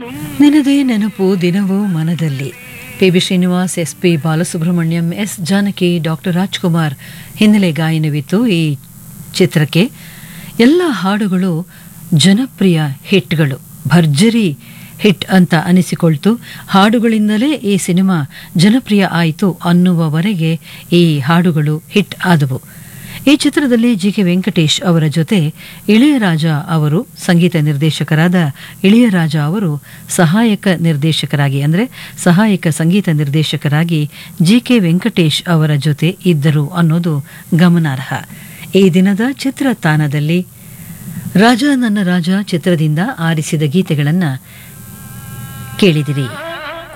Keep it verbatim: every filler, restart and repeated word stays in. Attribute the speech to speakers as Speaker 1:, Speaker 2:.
Speaker 1: ನಿನದೇ ನೆನಪು ದಿನವೂ ಮನದಲ್ಲಿ. P B Srinivas, S P Balasubrahmanyam, S Janaki, doctor Rajkumar ಹಿನ್ನೆಲೆ ಗಾಯನವಿತ್ತು ಈ ಚಿತ್ರಕ್ಕೆ. ಎಲ್ಲ ಹಾಡುಗಳು ಜನಪ್ರಿಯ ಹಿಟ್ಗಳು, ಭರ್ಜರಿ ಹಿಟ್ ಅಂತ ಅನಿಸಿಕೊಳ್ತು. ಹಾಡುಗಳಿಂದಲೇ ಈ ಸಿನಿಮಾ ಜನಪ್ರಿಯ ಆಯಿತು ಅನ್ನುವವರೆಗೆ ಈ ಹಾಡುಗಳು ಹಿಟ್ ಆದವು. ಈ ಚಿತ್ರದಲ್ಲಿ ಜಿ ಕೆ ವೆಂಕಟೇಶ್ ಅವರ ಜೊತೆ ಇಳೆಯರಾಜ ಅವರು, ಸಂಗೀತ ನಿರ್ದೇಶಕರಾದ ಇಳೆಯರಾಜ ಅವರು ಸಹಾಯಕ ನಿರ್ದೇಶಕರಾಗಿ ಅಂದರೆ ಸಹಾಯಕ ಸಂಗೀತ ನಿರ್ದೇಶಕರಾಗಿ ಜಿ ಕೆ ವೆಂಕಟೇಶ್ ಅವರ ಜೊತೆ ಇದ್ದರು ಅನ್ನೋದು ಗಮನಾರ್ಹ. ಈ ದಿನದ ಚಿತ್ರತಾಣದಲ್ಲಿ ರಾಜ ನನ್ನ ರಾಜ ಚಿತ್ರದಿಂದ ಆರಿಸಿದ ಗೀತೆಗಳನ್ನು ಕೇಳಿದಿರಿ.